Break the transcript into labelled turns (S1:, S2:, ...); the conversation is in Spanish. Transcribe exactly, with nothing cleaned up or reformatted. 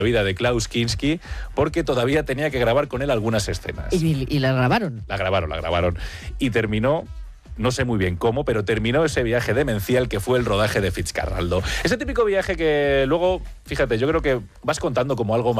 S1: vida de Klaus Kinski, porque todavía tenía que grabar con él algunas escenas.
S2: ¿Y, y la grabaron?
S1: La grabaron, la grabaron. Y terminó, no sé muy bien cómo, pero terminó ese viaje demencial que fue el rodaje de Fitzcarraldo. Ese típico viaje que luego, fíjate, yo creo que vas contando como algo